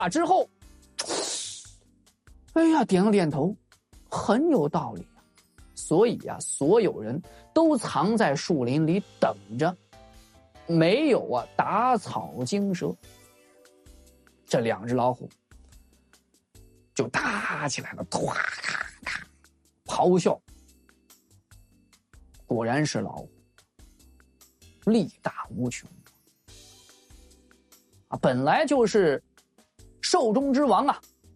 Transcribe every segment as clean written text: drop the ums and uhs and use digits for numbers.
之后，哎呀，点了点头，很有道理啊。所以啊，所有人都藏在树林里等着，没有啊打草惊蛇。这两只老虎就打起来了，唰咔咔咆哮。果然是老虎，力大无穷啊！本来就是兽中之王啊，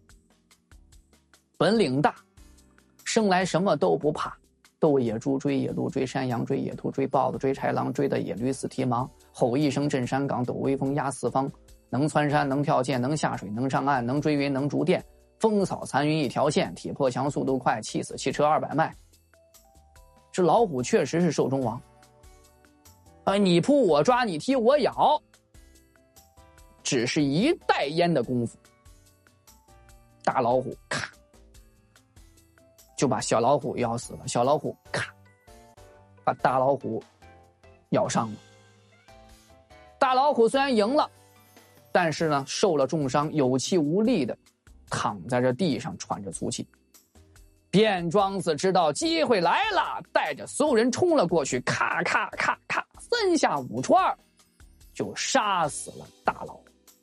本领大，生来什么都不怕，斗野猪追野鹿追山羊追野兔追豹子追豺狼追的野驴死蹄忙，吼一声震山岗，抖威风压四方，能窜山能跳涧能下水能上岸能追云能逐电，风扫残云一条线，铁破墙速度快，气死汽车200迈。这老虎确实是兽中王，你扑我抓你踢我咬，只是一袋烟的功夫，大老虎咔就把小老虎咬死了，小老虎咔把大老虎咬伤了。大老虎虽然赢了，但是呢受了重伤，有气无力的躺在这地上喘着粗气。卞庄子知道机会来了，带着所有人冲了过去，咔咔咔咔3下5除2就杀死了大老虎。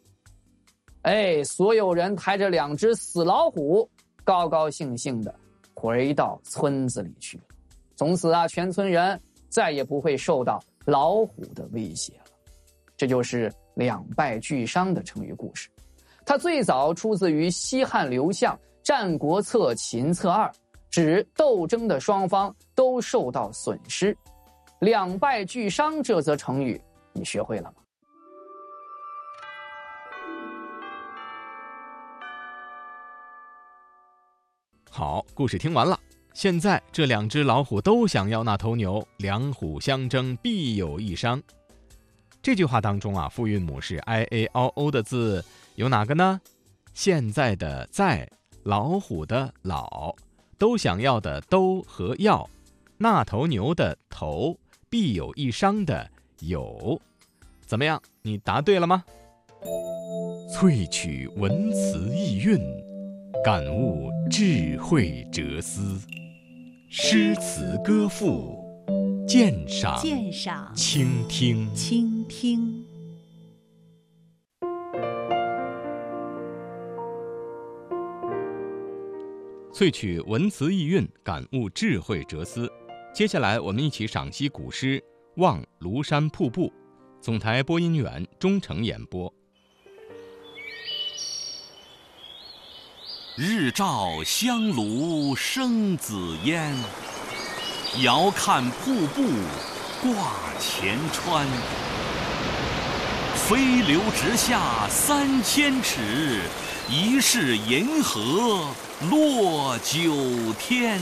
所有人抬着2只死老虎高高兴兴的回到村子里去了。从此啊，全村人再也不会受到老虎的威胁了。这就是两败俱伤的成语故事。它最早出自于西汉刘向《战国策·秦策2》，指斗争的双方都受到损失。两败俱伤这则成语你学会了吗？ 好，故事听完了。现在这2只老虎都想要那头牛，两虎相争必有一伤。这句话当中啊，复韵母是 i a o o 的字有哪个呢？现在的在，老虎的老，都想要的都和要，那头牛的头，必有一伤的有。怎么样，你答对了吗？萃取文辞意蕴，感悟智慧哲思，诗词歌赋，鉴赏倾听。萃取文辞意蕴，感悟智慧哲思。接下来我们一起赏析古诗《望庐山瀑布》，总台播音员钟诚演播。 日照香炉生紫烟，遥看瀑布挂前川。飞流直下3000尺，疑是银河落9天。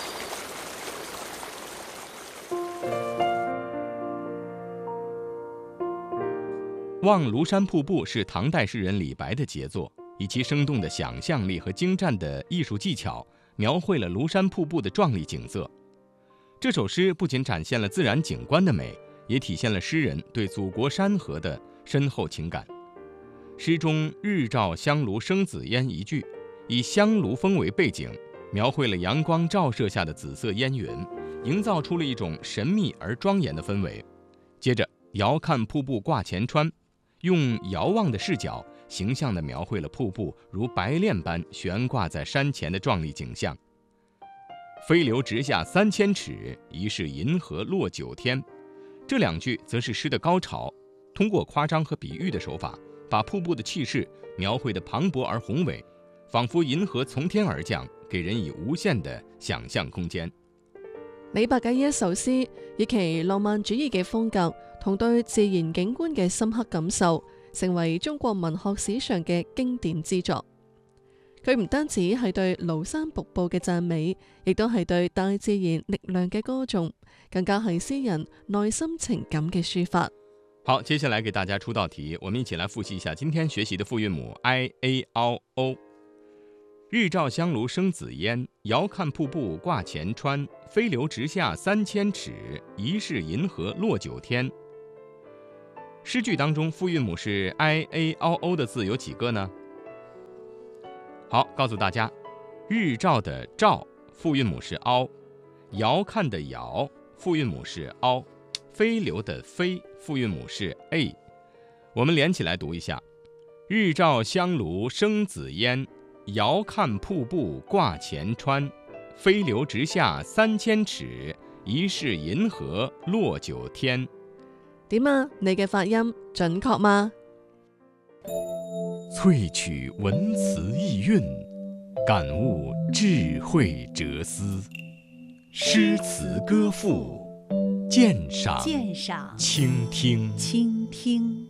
望庐山瀑布是唐代诗人李白的杰作，以其生动的想象力和精湛的艺术技巧，描绘了庐山瀑布的壮丽景色。这首诗不仅展现了自然景观的美，也体现了诗人对祖国山河的深厚情感。诗中日照香炉生紫烟一句，以香炉峰为背景，描绘了阳光照射下的紫色烟云，营造出了一种神秘而庄严的氛围。接着遥看瀑布挂前川，用遥望的视角形象地描绘了瀑布如白练般悬挂在山前的壮丽景象。飞流直下3000尺，疑是银河落9天。这2句则是诗的高潮，通过夸张和比喻的手法，把瀑布的气勢描繪得磅礴而宏偉，仿佛銀河從天而降，給人以無限的想象空間。 李白嘅呢一首詩，以其浪漫主義嘅風格同對自然景觀嘅深刻感受，成為中國文學史上嘅經典之作。佢唔單止係對廬山瀑布嘅讚美，亦都係對大自然力量嘅歌頌，更加係詩人內心情感嘅抒發。 好，接下來給大家出道題，我們一起來複習一下今天學習的複韻母 i a o o。日照香爐生紫煙，遙看瀑布掛前川，飛流直下3000尺，疑是銀河落9天。詩句當中複韻母是 i a o o 的字有幾個呢？ 好，告诉大家，日照的照复韵母是凹，遥看的遥复韵母是凹，飞流的飞复韵母是 a。 我们连起来读一下：日照香炉生紫烟，遥看瀑布挂前川，飞流直下3000尺，疑是银河落九天。 點啊？你嘅發音準確嗎？ 萃取文辭意蕴，感悟智慧哲思，诗詞歌賦，鑑賞傾聽。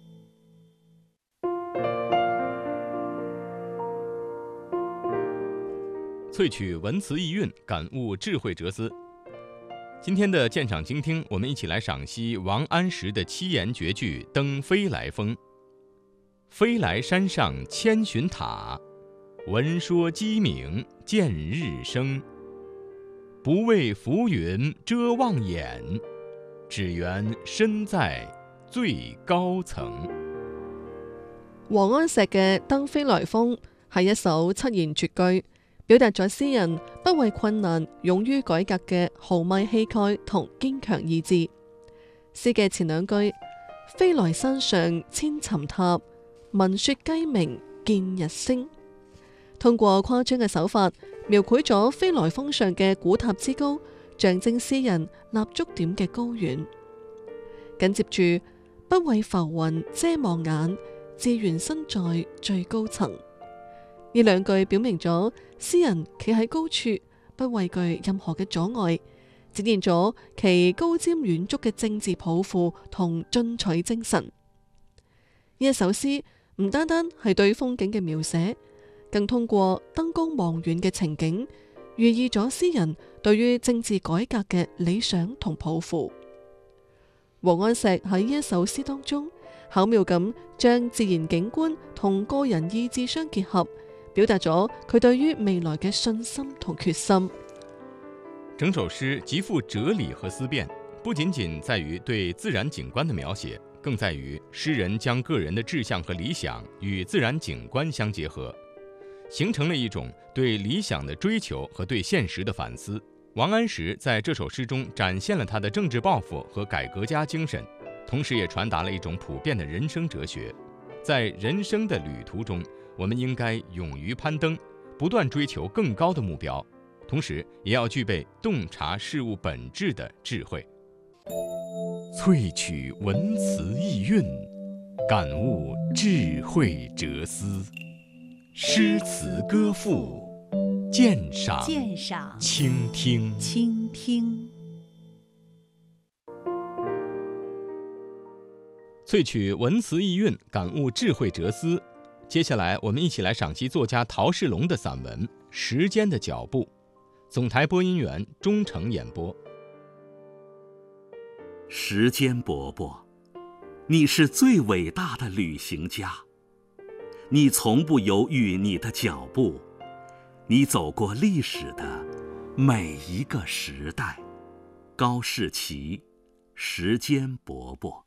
萃取文辞意蕴，感悟智慧哲思。今天的鉴赏倾听，我们一起来赏析王安石的七言绝句《登飞来峰》。飞来山上千寻塔，闻说鸡鸣见日升。不为浮云遮望眼，只缘身在最高層。 王安石嘅《登飛來峰》係一首七言絕句，表達咗詩人不畏困難、勇於改革嘅豪邁氣概同堅強意志。詩嘅前兩句：飛來山上千尋塔，聞說雞鳴見日升，通過誇張嘅手法描繪咗飛來峰上嘅古塔之高，象徵詩人立足點嘅高遠。緊接住不為浮雲遮望眼，自緣身在最高層。呢兩句表明咗詩人企喺高處，不畏懼任何嘅阻礙，展現咗其高瞻遠矚嘅政治抱負同進取精神。呢一首詩唔單單係對風景嘅描寫，更通過登高望遠嘅情景，寓意咗詩人對於政治改革嘅理想同抱負。王安石喺呢一首詩當中，巧妙咁將自然景觀同個人意志相結合，表達咗佢對於未來嘅信心同決心。 整首詩極富哲理和思辨，不僅僅在於對自然景觀的描寫，更在於詩人將個人的志向和理想與自然景觀相結合，形成了一種對理想的追求和對現實的反思。王安石在這首詩中展現了他的政治抱負和改革家精神，同時也傳達了一種普遍的人生哲學。在人生的旅途中，我們應該勇於攀登，不斷追求更高的目標，同時也要具備洞察事物本質的智慧。萃取文辭意蕴，感悟智慧哲思，詩詞歌賦，鑑賞傾聽。萃取文辭意蕴，感悟智慧哲思。接下來我們一起來賞析作家陶世龍的散文《時間的腳步》。總台播音員鍾誠演播。 時間伯伯，你是最偉大的旅行家，你從不猶豫你的腳步，你走過歷史的每一個時代。高士奇，時間伯伯。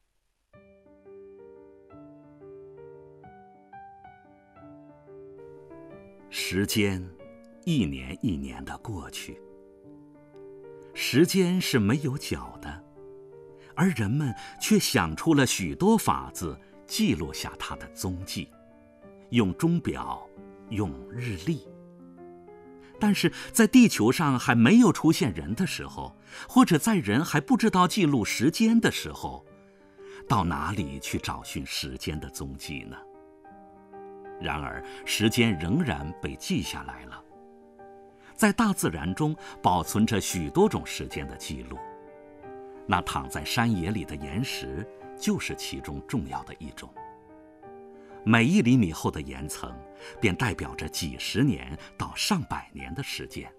時間一年一年的過去，時間是沒有腳的，而人們卻想出了許多法子記錄下它的蹤跡，用鐘錶，用日曆。但是在地球上還沒有出現人的時候，或者在人還不知道記錄時間的時候，到哪裡去找尋時間的蹤跡呢？然而時間仍然被記下來了，在大自然中保存着許多種時間的記錄，那躺在山野裡的岩石就是其中重要的一種。每1厘米厚的岩層便代表着幾十年到上百年的時間。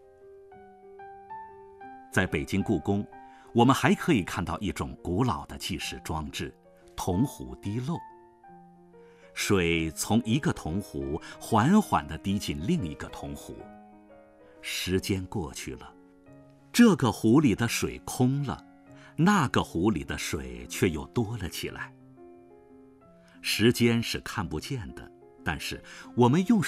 在北京故宮，我們還可以看到一種古老的計時裝置——銅壺滴漏。水從一個銅壺緩緩地滴進另一個銅壺，時間過去了，這個壺裡的水空了，那個壺裡的水卻又多了起來。時間是看不見的，但是我們用